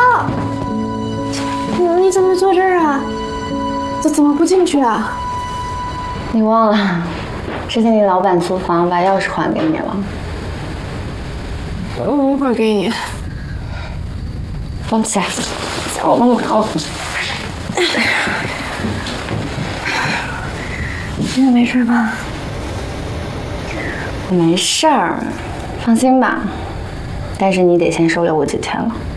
你怎么坐这儿啊？怎么不进去啊？ 你忘了，之前你老板租房把钥匙还给你了。 我一会儿给你。 放起来，我弄不着。 你没事吧？ 我没事儿，放心吧。但是你得先收留我几天了。